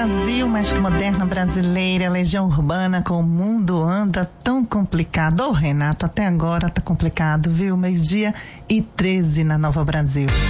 Brasil, Mágica Moderna Brasileira, Legião Urbana com O Mundo Anda Tão Complicado. Ô, Renato, até agora tá complicado, viu? 12:13 na Nova Brasil.